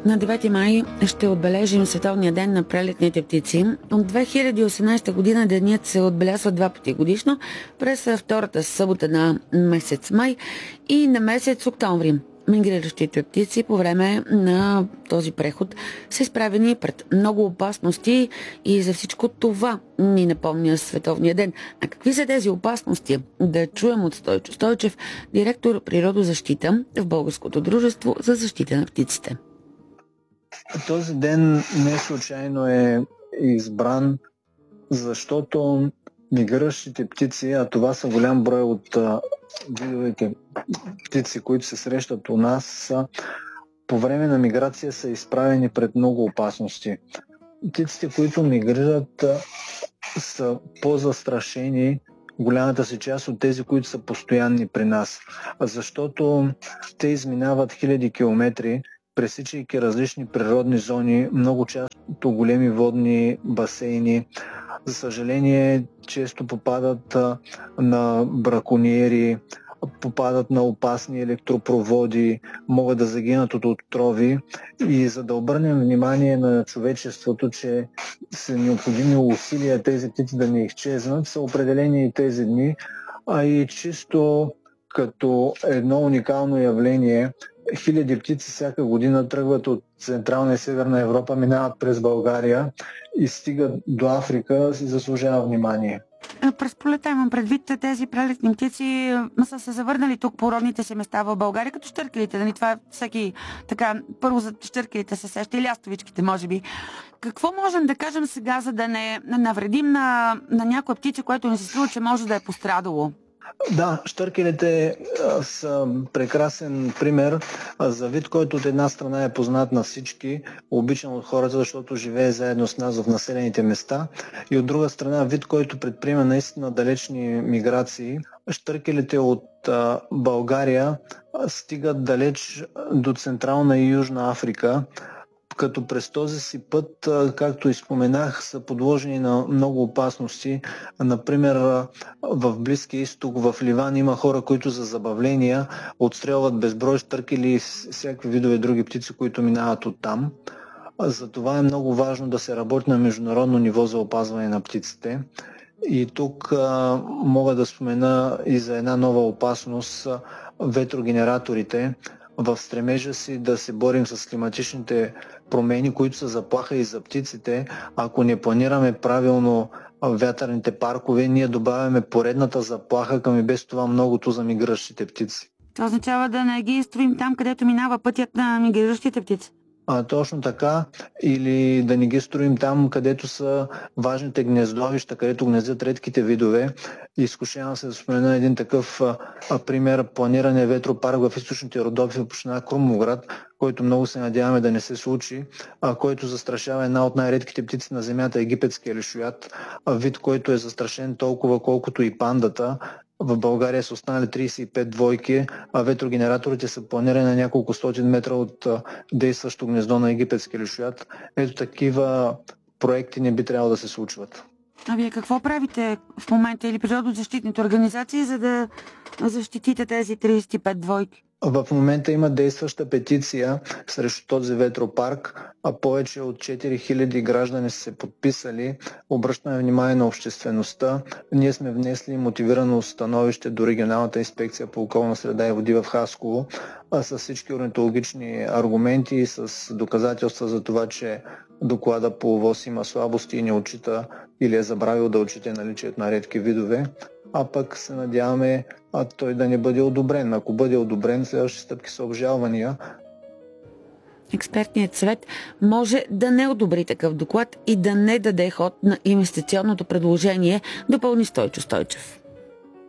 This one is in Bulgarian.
На 9 май ще отбележим Световния ден на прелетните птици. От 2018 година денят се отбелязва 2 пъти годишно, през втората събота на месец май и на месец октомври. Мигриращите птици по време на този преход са изправени пред много опасности и за всичко това ни напомня Световния ден. А какви са тези опасности? Да чуем от Стойчо Стойчев, директор природозащита в Българското дружество за защита на птиците. Този ден не случайно е избран, защото мигриращите птици, а това са голям брой от видовете птици, които се срещат у нас, по време на миграция са изправени пред много опасности. Птиците, които мигрират, са по-застрашени, голямата си част от тези, които са постоянни при нас, защото те изминават хиляди километри, пресичайки различни природни зони, много често големи водни басейни. За съжаление, често попадат на бракониери, попадат на опасни електропроводи, могат да загинат от отрови. И за да обърнем внимание на човечеството, че са необходими усилия тези птици да не изчезнат, са определени и тези дни, а и чисто като едно уникално явление, хиляди птици всяка година тръгват от Централна и Северна Европа, минават през България и стигат до Африка, си заслужава внимание. През пролета имам предвид, тези прелетни птици са се завърнали тук по родните си места в България, като щъркелите. Нали? Това всеки така, първо за щъркелите се сеща и лястовичките, може би. Какво можем да кажем сега, за да не навредим на някоя птица, което ни се струва, че може да е пострадало? Да, щъркелите са прекрасен пример за вид, който от една страна е познат на всички, обичан от хората, защото живее заедно с нас в населените места, и от друга страна вид, който предприема наистина далечни миграции. Щъркелите от България стигат далеч до Централна и Южна Африка, като през този си път, както и споменах, са подложени на много опасности. Например, в Близкия изток, в Ливан има хора, които за забавления отстрелват безброй щъркели и всякакви видове други птици, които минават оттам. Затова е много важно да се работи на международно ниво за опазване на птиците. И тук мога да спомена и за една нова опасност – ветрогенераторите. В стремежа си да се борим с климатичните промени, които са заплаха и за птиците, ако не планираме правилно вятърните паркове, ние добавяме поредната заплаха към и без това многото за мигриращите птици. Това означава да не ги строим там, където минава пътят на мигриращите птици. Точно така, или да не ги строим там, където са важните гнездовища, където гнездят редките видове. Изкушавам се да спомена един такъв пример, планиране ветропарк в източните Родопи в община Крумовград, който много се надяваме да не се случи, който застрашава една от най-редките птици на земята, египетския лешоят, вид, който е застрашен толкова колкото и пандата. В България са останали 35 двойки, а ветрогенераторите са планирани на няколко стотин метра от действащо гнездо на египетски лешоят. Ето такива проекти не би трябвало да се случват. А вие какво правите в момента или природозащитните организации, за да защитите тези 35 двойки? В момента има действаща петиция срещу този ветропарк, а повече от 4000 граждани са се подписали. Обръщаме внимание на обществеността. Ние сме внесли мотивирано становище до Регионалната инспекция по околна среда и води в Хасково, с всички орнитологични аргументи и с доказателства за това, че доклада по ОВОС има слабости и не отчита или е забравил да отчита наличието на редки видове. А пък се надяваме той да не бъде одобрен. Ако бъде одобрен, следващите стъпки са обжалвания. Експертният съвет може да не одобри такъв доклад и да не даде ход на инвестиционното предложение, допълни Стойчо Стойчев.